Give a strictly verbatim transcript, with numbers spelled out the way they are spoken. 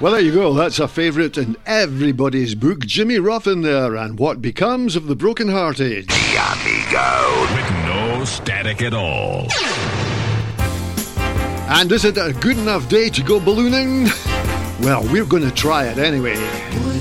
Well, there you go. That's a favourite in everybody's book. Jimmy Ruffin there, and What Becomes of the Brokenhearted. Amigo. With no static at all. And is it a good enough day to go ballooning? Well, we're going to try it anyway.